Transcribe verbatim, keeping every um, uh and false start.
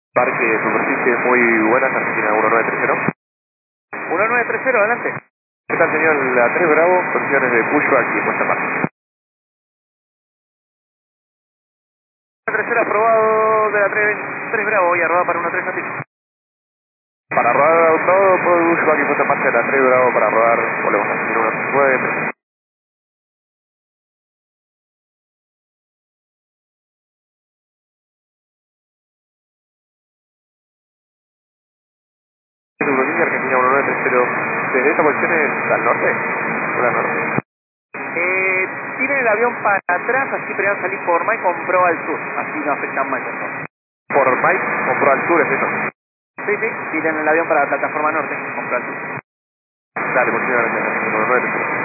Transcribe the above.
Parque, superficie muy buenas, Argentina uno nueve tres cero. uno nueve tres cero, adelante. ¿Qué tal, señor? La tres Bravo, condiciones de pushback y puesta en marcha. tres cero aprobado de la tres, tres Bravo, voy a rodar para uno tres a ti. Para rodar todo, todo pushback y puesta en marcha de la tres Bravo para rodar, volvemos a hacer uno nueve. Superficie Argentina uno nueve tres cero. ¿Desde esta posición es al norte? ¿O al norte? Eh, tiren el avión para atrás, así pero van a salir por Mike con pro al sur, así no afectan más entonces. Por Mike, compró al sur, ¿es eso? Sí, sí, tiren el avión para la plataforma norte, con pro al sur. Dale, posición Argentina uno nueve tres cero.